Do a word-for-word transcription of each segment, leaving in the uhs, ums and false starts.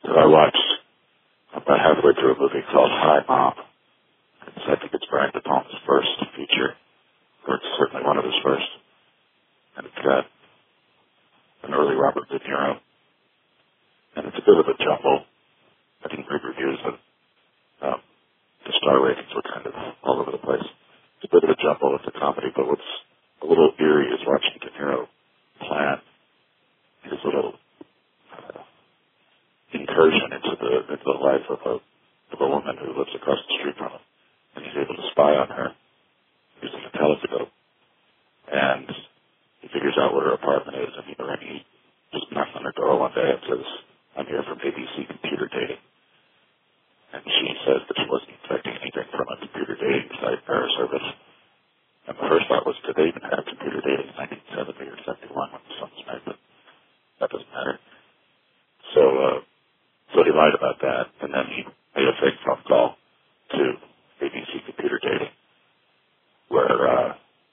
that I watched about halfway through a movie called Hi, Mom. It's, I think it's Brian De Palma's first feature, or it's certainly one of his first. And it's got an early Robert De Niro. And it's a bit of a jumble. I didn't read reviews, but um, the star ratings were kind of all over the place. It's a bit of a jumble. It's a comedy, but what's a little eerie is watching De Niro plan his little uh, incursion into the into the life of a of a woman who lives across the street from him, and he's able to spy on her using a telescope. And he figures out where her apartment is, and, you know, and he just knocks on her door one day and says, "I'm here from A B C Computer Dating." And she says that she wasn't expecting anything from a computer dating site or service. And the first thought was, did they even have computer dating in nineteen seventy or seventy-one when the sun was made? But that doesn't matter. So, uh, so he lied about that, and then he made a fake phone call to A B C Computer Dating, where uh,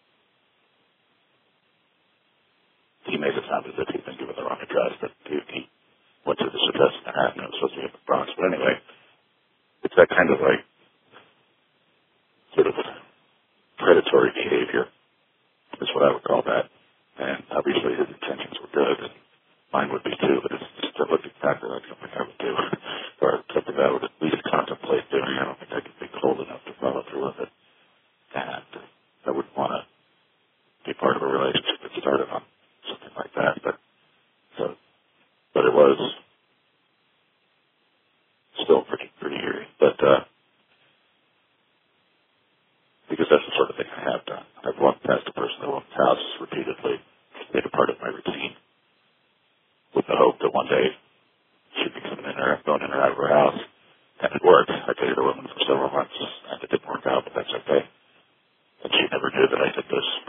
he made it sound as if he'd been given the wrong address, that he, he went to this address in Manhattan and it was supposed to be in the Bronx. But anyway, it's that kind of like sort of predatory behavior is what I would call that. And obviously his intentions were good, and mine would be too, but it's just it looked exactly like something I would do, or something I would at least contemplate doing. I don't think I could be cold enough to follow through with it. And I wouldn't want to be part of a relationship that started on something like that. But so, but it was still pretty pretty eerie. But uh, because that's the sort of thing I have done. I've walked past a person at one's house repeatedly, made a part of my routine, with the hope that one day she'd be coming in or going in or out of her house. And it worked. I dated a woman for several months, and it didn't work out, but that's okay. And she never knew that I did this